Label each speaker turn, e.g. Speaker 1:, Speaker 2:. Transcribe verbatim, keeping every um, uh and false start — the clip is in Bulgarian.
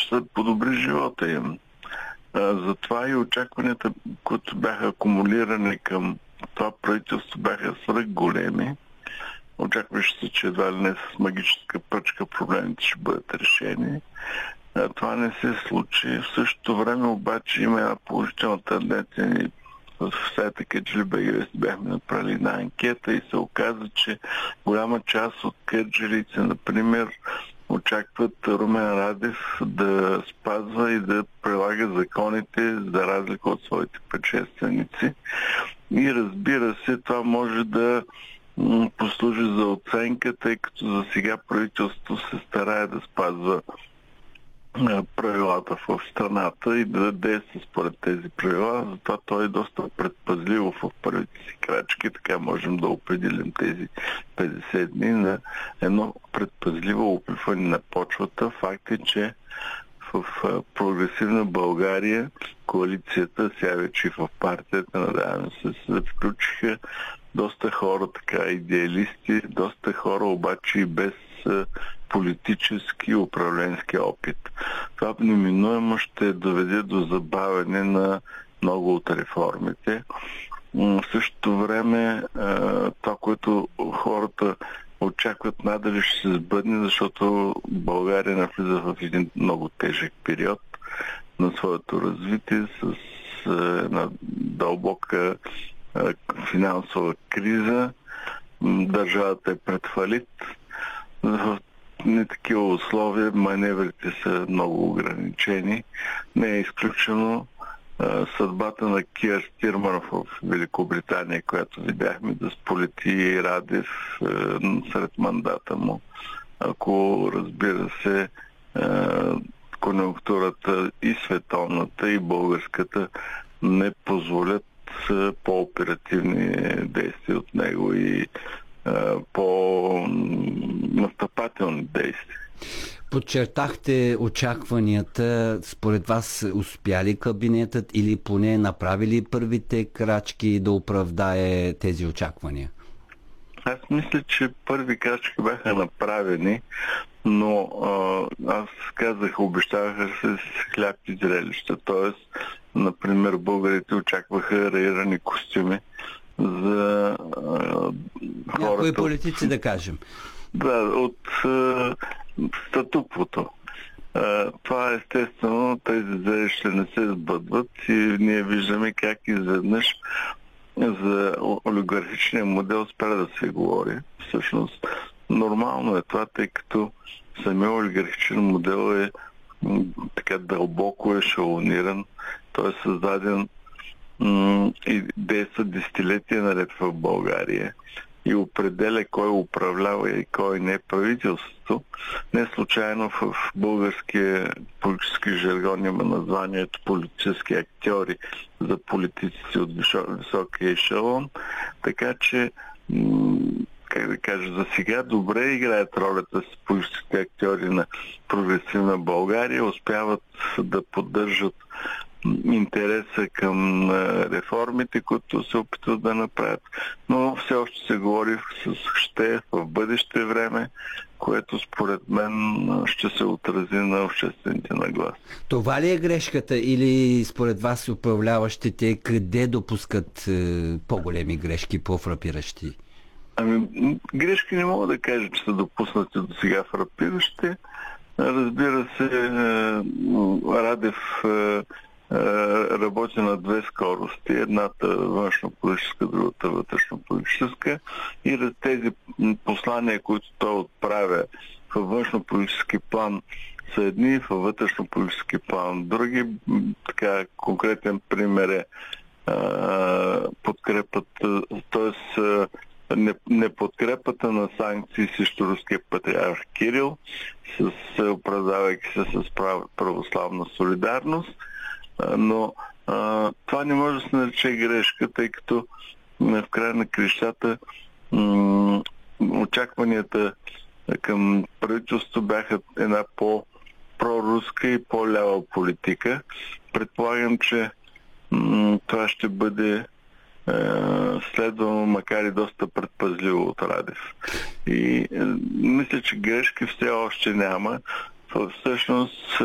Speaker 1: ще подобри живота им. Затова и очакванията, които бяха акумулирани към това правителство, бяха свръх големи. Очакваше се, че едва ли не с магическа пръчка проблемите ще бъдат решени. Това не се случи. В същото време обаче има една положителна тенденция. В сайта Кърджали.бг бяхме направили една анкета и се оказа, че голяма част от кърджалийци, например, очакват Румен Радев да спазва и да прилага законите за разлика от своите предшественици. И разбира се, това може да послужи за оценка, тъй като за сега правителството се старае да спазва правилата в страната и да действа според тези правила. Затова той е доста предпазливо в първите си крачки. Така можем да определим тези петдесет дни на едно предпазливо опитване на почвата. Факт е, че в прогресивна България коалицията, сега вече в партията, надявам се, се включиха доста хора, така идеалисти, доста хора обаче и без политически и управленски опит. Това неминуемо ще доведе до забавяне на много от реформите. В същото време това, което хората очакват, надали ще се сбъдне, защото България навлиза в един много тежък период на своето развитие с една дълбока финансова криза. Държавата е пред фалит. В не такива условия маневрите са много ограничени. Не е изключено а, съдбата на Киър Стърмър в Великобритания, която видяхме да сполети Радев а, сред мандата му. Ако, разбира се, а, конюнктурата и световната, и българската не позволят а, по-оперативни действия от него и по-настъпателни действия.
Speaker 2: Подчертахте очакванията. Според вас успя ли кабинетът или поне направили първите крачки да оправдае тези очаквания?
Speaker 1: Аз мисля, че първи крачки бяха направени, но а, аз казах, обещаваха се с хляб и зрелища. Тоест, например, българите очакваха раирани костюми за а, хората...
Speaker 2: Някои политици, да кажем.
Speaker 1: Да, от а, статуквото. А, това естествено, тези зрелища не се сбъдват и ние виждаме как изведнъж за олигархичния модел спря да се говори. Всъщност, нормално е това, тъй като самия олигархичен модел е така дълбоко ешелониран. Той е създаден и действа десетилетия наред в България и определя кой управлява и кой не е правителството. Не случайно в българския политически жаргон има названието политически актьори за политиците от високия ешелон. Така че, как да кажа, за сега добре играят ролята с политически актьори на прогресивна България, успяват да поддържат интереса към реформите, които се опитват да направят, но все още се говори с ще в бъдеще време, което според мен ще се отрази на обществените нагласи.
Speaker 2: Това ли е грешката или според вас управляващите къде допускат е, по-големи грешки, по-фрапиращи?
Speaker 1: Ами, грешки не мога да кажа, че са допуснати до сега фрапиращи. Разбира се, Радев работи на две скорости. Едната външно-политическа, другата вътрешно-политическа. И тези послания, които той отправя във външно-политически план, са едни, във вътрешно-политически план други. Така, конкретен пример е подкрепата, т.е. неподкрепата на санкции срещу руския патриарх Кирил, с, оправдавайки се с православна солидарност. Но а, това не може да се нарече грешка, тъй като в края на крещата м- очакванията към правителството бяха една по-проруска и по-лява политика. Предполагам, че м- това ще бъде е, следвано, макар и доста предпазливо от Радев. И е, мисля, че грешки все още няма. Всъщност